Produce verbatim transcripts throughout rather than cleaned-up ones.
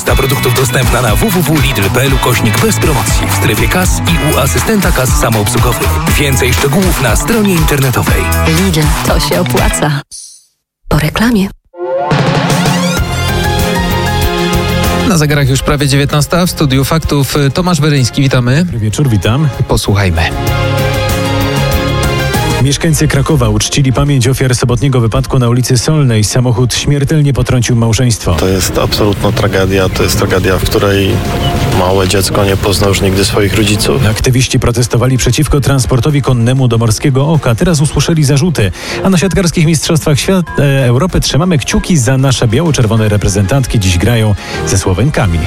Lista produktów dostępna na w w w kropka lidl kropka p l ukośnik bez promocji w strefie kas i u asystenta kas samoobsługowych. Więcej szczegółów na stronie internetowej. Lidl, to się opłaca. Po reklamie. Na zegarach już prawie dziewiętnasta. W studiu Faktów Tomasz Weryński. Witamy. Dobry wieczór, witam. Posłuchajmy. Mieszkańcy Krakowa uczcili pamięć ofiar sobotniego wypadku na ulicy Solnej. Samochód śmiertelnie potrącił małżeństwo. To jest absolutna tragedia. To jest tragedia, w której małe dziecko nie pozna już nigdy swoich rodziców. Aktywiści protestowali przeciwko transportowi konnemu do Morskiego Oka. Teraz usłyszeli zarzuty. A na siatkarskich mistrzostwach świat, e, Europy trzymamy kciuki za nasze biało-czerwone reprezentantki. Dziś grają ze Słowenkami.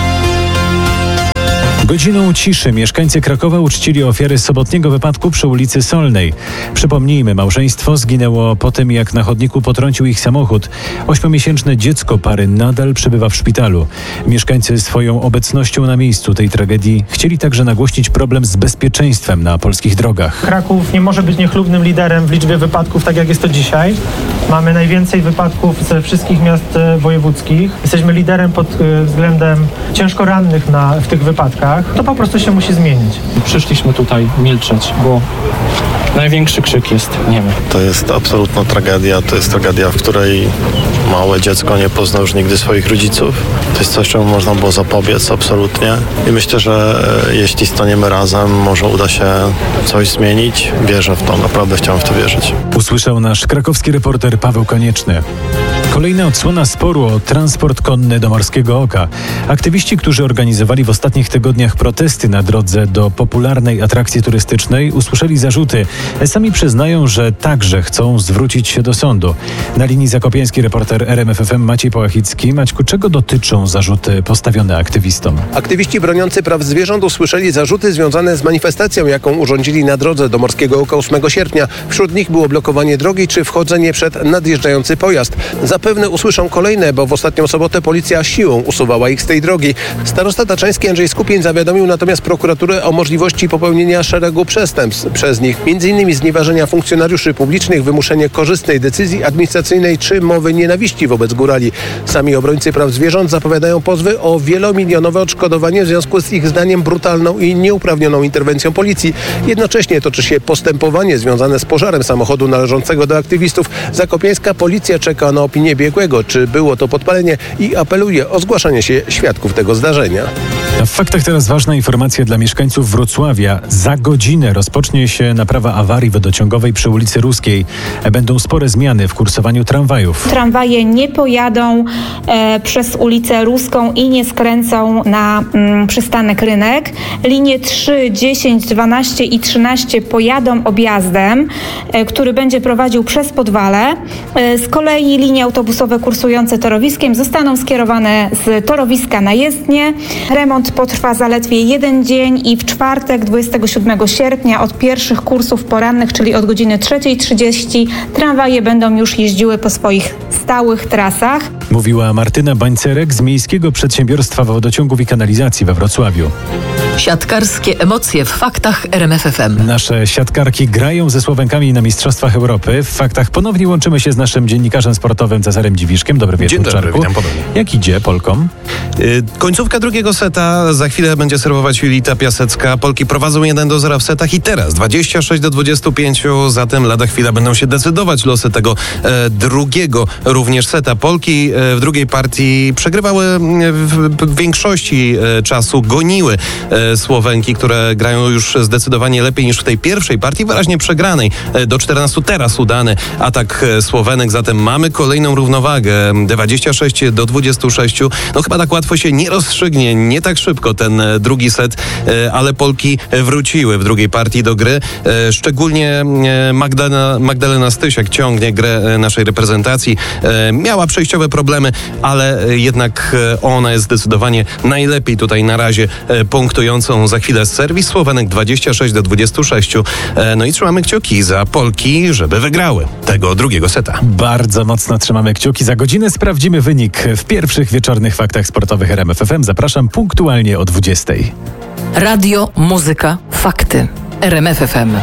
Godziną ciszy mieszkańcy Krakowa uczcili ofiary sobotniego wypadku przy ulicy Solnej. Przypomnijmy, małżeństwo zginęło po tym, jak na chodniku potrącił ich samochód. Ośmiomiesięczne dziecko pary nadal przebywa w szpitalu. Mieszkańcy swoją obecnością na miejscu tej tragedii chcieli także nagłośnić problem z bezpieczeństwem na polskich drogach. Kraków nie może być niechlubnym liderem w liczbie wypadków, tak jak jest to dzisiaj. Mamy najwięcej wypadków ze wszystkich miast wojewódzkich. Jesteśmy liderem pod względem ciężko rannych na, w tych wypadkach. To po prostu się musi zmienić. Przyszliśmy tutaj milczeć, bo największy krzyk jest niemy. To jest absolutna tragedia. To jest tragedia, w której małe dziecko nie pozna już nigdy swoich rodziców. To jest coś, czemu można było zapobiec absolutnie. I myślę, że jeśli staniemy razem, może uda się coś zmienić. Wierzę w to, naprawdę chciałem w to wierzyć. Usłyszał nasz krakowski reporter Paweł Konieczny. Kolejna odsłona sporu o transport konny do Morskiego Oka. Aktywiści, którzy organizowali w ostatnich tygodniach protesty na drodze do popularnej atrakcji turystycznej, usłyszeli zarzuty. Sami przyznają, że także chcą zwrócić się do sądu. Na linii zakopiański reporter R M F F M Maciej Połachicki. Maćku, czego dotyczą zarzuty postawione aktywistom? Aktywiści broniący praw zwierząt usłyszeli zarzuty związane z manifestacją, jaką urządzili na drodze do Morskiego Oka ósmego sierpnia. Wśród nich było blokowanie drogi czy wchodzenie przed nadjeżdżający pojazd. Zapewne usłyszą kolejne, bo w ostatnią sobotę policja siłą usuwała ich z tej drogi. Starosta taczański Andrzej Skupień zawiadomił natomiast prokuraturę o możliwości popełnienia szeregu przestępstw przez nich, m.in. znieważenia funkcjonariuszy publicznych, wymuszenie korzystnej decyzji administracyjnej czy mowy nienawiści wobec górali. Sami obrońcy praw zwierząt zapowiadają pozwy o wielomilionowe odszkodowanie w związku z ich zdaniem brutalną i nieuprawnioną interwencją policji. Jednocześnie toczy się postępowanie związane z pożarem samochodu należącego do aktywistów. Zakopiańska policja czeka na opinię biegłego, czy było to podpalenie i apeluje o zgłaszanie się świadków tego zdarzenia. W faktach teraz ważna informacja dla mieszkańców Wrocławia. Za godzinę rozpocznie się naprawa awarii wodociągowej przy ulicy Ruskiej. Będą spore zmiany w kursowaniu tramwajów. Tramwaje nie pojadą e, przez ulicę Ruską i nie skręcą na mm, przystanek Rynek. Linie trzy, dziesięć, dwanaście i trzynaście pojadą objazdem, e, który będzie prowadził przez Podwale. E, z kolei linie autobusowe kursujące torowiskiem zostaną skierowane z torowiska na jezdnię. Remont potrwa zaledwie jeden dzień i w czwartek, dwudziestego siódmego sierpnia od pierwszych kursów porannych, czyli od godziny trzeciej trzydzieści, tramwaje będą już jeździły po swoich stałych trasach. Mówiła Martyna Bańcerek z Miejskiego Przedsiębiorstwa Wodociągów i Kanalizacji we Wrocławiu. Siatkarskie emocje w Faktach R M F F M. Nasze siatkarki grają ze Słowenkami na Mistrzostwach Europy. W Faktach ponownie łączymy się z naszym dziennikarzem sportowym Cezarem Dziwiszkiem. Dobry wieczór, Dzień dobry, Czarku. witam ponownie. Jak idzie Polkom? Yy, końcówka drugiego seta. Za chwilę będzie serwować Julita Piasecka. Polki prowadzą jeden do zera w setach i teraz dwadzieścia sześć do dwudziestu pięciu. Zatem lada chwila będą się decydować losy tego e, drugiego również seta. Polki e, w drugiej partii przegrywały e, w, w większości e, czasu, goniły e, Słowenki, które grają już zdecydowanie lepiej niż w tej pierwszej partii, wyraźnie przegranej. E, do czternastu teraz udany atak e, Słowenek. Zatem mamy kolejną równowagę. dwadzieścia sześć do dwudziestu sześciu. No chyba tak łatwo się nie rozstrzygnie, nie tak szybko ten e, drugi set, e, ale Polki wróciły w drugiej partii do gry. E, szczególnie e, Magdalena, Magdalena Stysiak ciągnie grę e, naszej reprezentacji. E, miała przejściowe problemy, ale e, jednak e, ona jest zdecydowanie najlepiej tutaj na razie e, punktującą. Za chwilę serwis Słowenek dwadzieścia sześć do dwudziestu sześciu. E, no i trzymamy kciuki za Polki, żeby wygrały tego drugiego seta. Bardzo mocno trzymamy kciuki. Za godzinę sprawdzimy wynik w pierwszych wieczornych faktach sportowych R M F F M. Zapraszam punktualnie o dwudziestej. Radio, muzyka, fakty. R M F F M.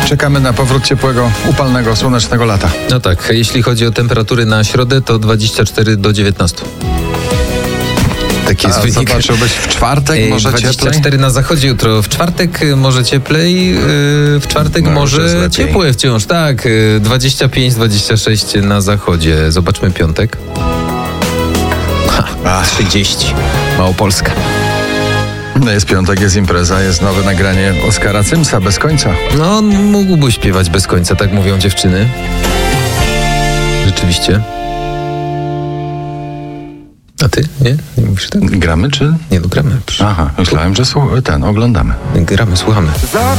Czekamy na powrót ciepłego, upalnego, słonecznego lata. No tak, jeśli chodzi o temperatury na środę, to dwadzieścia cztery do dziewiętnastu. Taki jest A wynik. zobaczyłbyś w czwartek Ej, może dwadzieścia cztery cieplej? na zachodzie jutro. W czwartek y, może cieplej, yy, w czwartek No, już może jest lepiej. ciepłe wciąż. Tak, y, dwadzieścia pięć dwadzieścia sześć na zachodzie. Zobaczmy piątek. Ha, trzydzieści. Małopolska. No jest piątek, jest impreza, jest nowe nagranie Oskara Cymsa, Bez końca. No, on mógłby śpiewać bez końca, tak mówią dziewczyny. Rzeczywiście. A ty? Nie? Nie mówisz tak? Gramy czy? Nie, no gramy. Aha, myślałem, że słu- ten, oglądamy. Gramy, słuchamy.